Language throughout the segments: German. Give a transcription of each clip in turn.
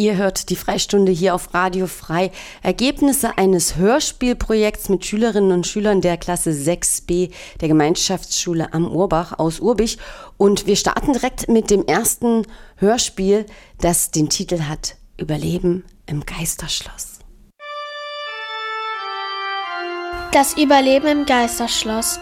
Ihr hört die Freistunde hier auf Radio Frei. Ergebnisse eines Hörspielprojekts mit Schülerinnen und Schülern der Klasse 6b der Gemeinschaftsschule am Urbach aus Urbich. Und wir starten direkt mit dem ersten Hörspiel, das den Titel hat Überleben im Geisterschloss. Das Überleben im Geisterschloss.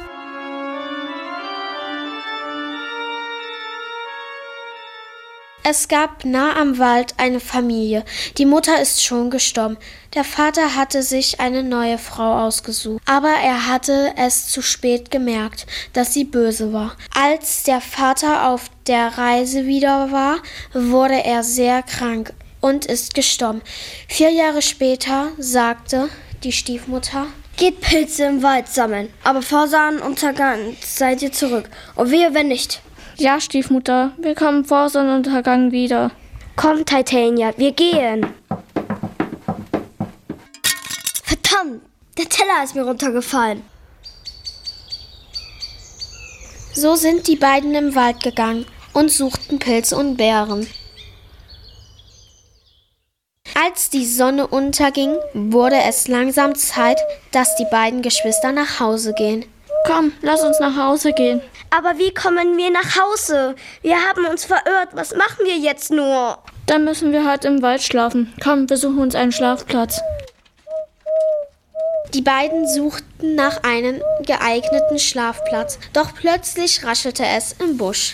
Es gab nah am Wald eine Familie. Die Mutter ist schon gestorben. Der Vater hatte sich eine neue Frau ausgesucht. Aber er hatte es zu spät gemerkt, dass sie böse war. Als der Vater auf der Reise wieder war, wurde er sehr krank und ist gestorben. 4 Jahre später sagte die Stiefmutter: Geht Pilze im Wald sammeln, aber vor Sonnenuntergang seid ihr zurück. Und wehe, wenn nicht. Ja, Stiefmutter, wir kommen vor Sonnenuntergang wieder. Komm, Titania, wir gehen. Verdammt, der Teller ist mir runtergefallen. So sind die beiden im Wald gegangen und suchten Pilze und Beeren. Als die Sonne unterging, wurde es langsam Zeit, dass die beiden Geschwister nach Hause gehen. Komm, lass uns nach Hause gehen. Aber wie kommen wir nach Hause? Wir haben uns verirrt. Was machen wir jetzt nur? Dann müssen wir halt im Wald schlafen. Komm, wir suchen uns einen Schlafplatz. Die beiden suchten nach einem geeigneten Schlafplatz, doch plötzlich raschelte es im Busch.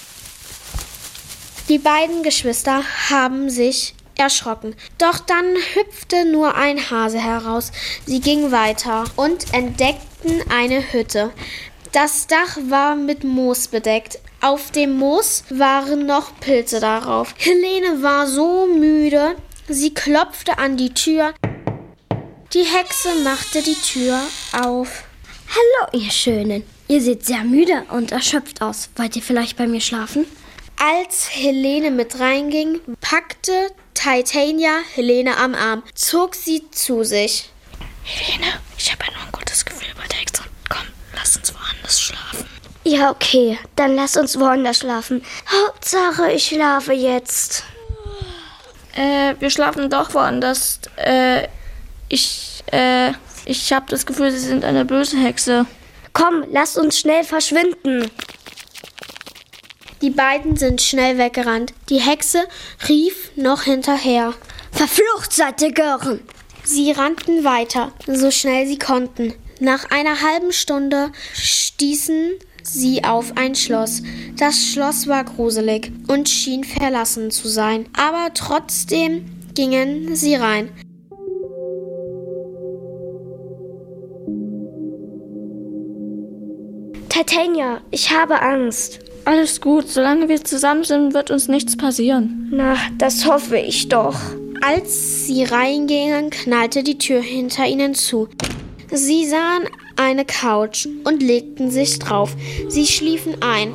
Die beiden Geschwister haben sich erschrocken. Doch dann hüpfte nur ein Hase heraus. Sie gingen weiter und entdeckten eine Hütte. Das Dach war mit Moos bedeckt. Auf dem Moos waren noch Pilze darauf. Helene war so müde, sie klopfte an die Tür. Die Hexe machte die Tür auf. Hallo, ihr Schönen. Ihr seht sehr müde und erschöpft aus. Wollt ihr vielleicht bei mir schlafen? Als Helene mit reinging, packte Titania Helene am Arm, zog sie zu sich. Helene, ich habe ein ungutes Gefühl bei der Hexe. Komm, lass uns woanders schlafen. Ja, okay, dann lass uns woanders schlafen. Hauptsache, ich schlafe jetzt. Wir schlafen doch woanders. Ich habe das Gefühl, Sie sind eine böse Hexe. Komm, lass uns schnell verschwinden. Die beiden sind schnell weggerannt. Die Hexe rief noch hinterher. Verflucht seid ihr Gören! Sie rannten weiter, so schnell sie konnten. Nach einer halben Stunde stießen sie auf ein Schloss. Das Schloss war gruselig und schien verlassen zu sein. Aber trotzdem gingen sie rein. Titania, ich habe Angst. Alles gut, solange wir zusammen sind, wird uns nichts passieren. Na, das hoffe ich doch. Als sie reingingen, knallte die Tür hinter ihnen zu. Sie sahen eine Couch und legten sich drauf. Sie schliefen ein.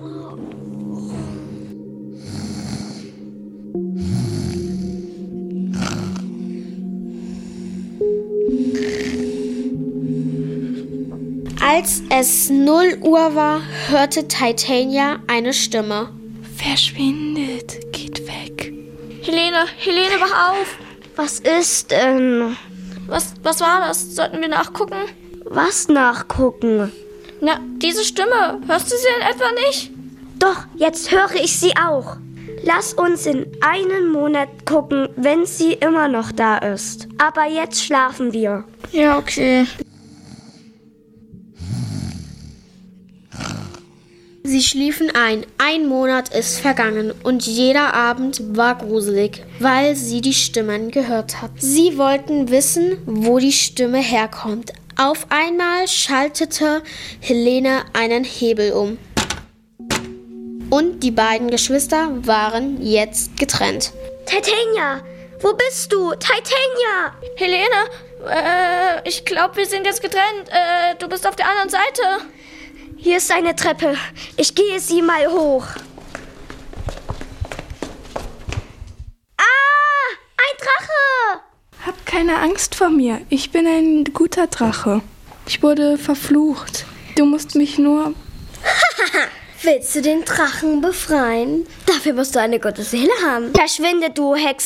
Als es 0 Uhr war, hörte Titania eine Stimme. Verschwindet, geht weg. Helene, wach auf! Was ist denn? Was war das? Sollten wir nachgucken? Was nachgucken? Na, diese Stimme. Hörst du sie in etwa nicht? Doch, jetzt höre ich sie auch. Lass uns in einem Monat gucken, wenn sie immer noch da ist. Aber jetzt schlafen wir. Ja, okay. Sie schliefen ein. 1 Monat ist vergangen und jeder Abend war gruselig, weil sie die Stimmen gehört hat. Sie wollten wissen, wo die Stimme herkommt. Auf einmal schaltete Helene einen Hebel um. Und die beiden Geschwister waren jetzt getrennt. Titania, wo bist du? Titania! Helene, ich glaube, wir sind jetzt getrennt. Du bist auf der anderen Seite. Hier ist eine Treppe. Ich gehe sie mal hoch. Ah, ein Drache! Hab keine Angst vor mir. Ich bin ein guter Drache. Ich wurde verflucht. Du musst mich nur... Willst du den Drachen befreien? Dafür musst du eine gute Seele haben. Verschwinde, du Hexe.